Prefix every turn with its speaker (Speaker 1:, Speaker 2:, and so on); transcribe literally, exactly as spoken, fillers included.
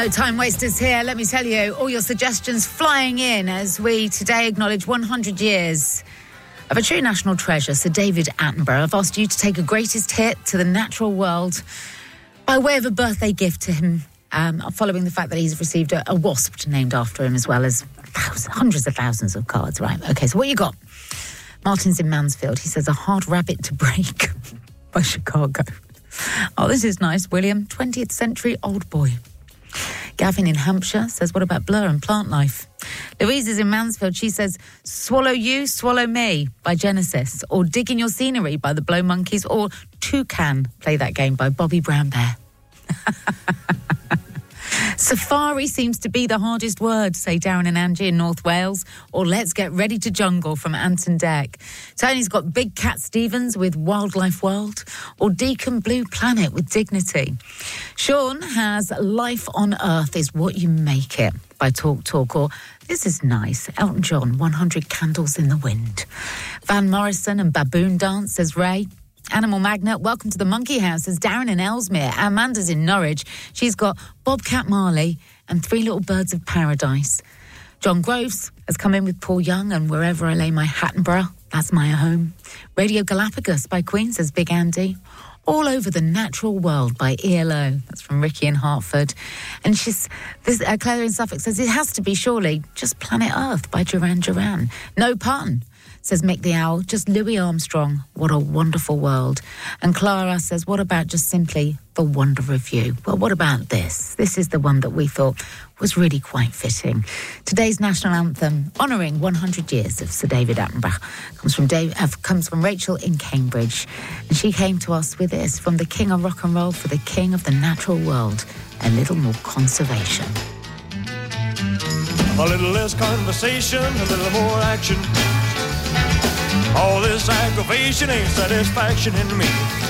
Speaker 1: No time wasters here. Let me tell you, all your suggestions flying in as we today acknowledge one hundred years of a true national treasure, Sir David Attenborough. I've asked you to take a greatest hit to the natural world by way of a birthday gift to him, um, following the fact that he's received a, a wasp named after him, as well as thousands, hundreds of thousands of cards. Right, OK, so what you got? Martin's in Mansfield. He says, A Hard Rabbit to Break by Chicago. Oh, this is nice, William. twentieth century old boy. Gavin in Hampshire says, what about Blur and Plant Life? Louise is in Mansfield. She says, Swallow You, Swallow Me by Genesis, or Dig in Your Scenery by the Blow Monkeys, or Toucan, Play That Game by Bobby Brown Bear. Safari seems to be the hardest word, say Darren and Angie in North Wales, or Let's Get Ready to Jungle from Anton Deck. Tony's got Big Cat Stevens with Wildlife World, or Deacon Blue Planet with Dignity. Sean has Life on Earth is What You Make It by Talk Talk, or this is nice, Elton John, one hundred Candles in the Wind. Van Morrison and Baboon Dance, says Ray. Animal Magnet, welcome to the Monkey House, says Darren in Ellesmere. Amanda's in Norwich. She's got Bobcat Marley and Three Little Birds of Paradise. John Groves has come in with Paul Young and Wherever I Lay My Hattenborough, That's My Home. Radio Galapagos by Queen, says Big Andy. All Over the Natural World by E L O. That's from Ricky in Hartford. And she's this uh, Claire in Suffolk says, it has to be surely just Planet Earth by Duran Duran. No pun, says Mick the Owl. Just Louis Armstrong, What a Wonderful World. And Clara says, what about just simply The Wonder of You? Well, what about this? This is the one that we thought was really quite fitting. Today's national anthem, honouring one hundred years of Sir David Attenborough, comes from Dave, uh, comes from Rachel in Cambridge. And she came to us with this, from the King of Rock and Roll for the King of the Natural World, A Little More Conservation.
Speaker 2: A little less conversation, a little more action. All this aggravation ain't satisfaction in me.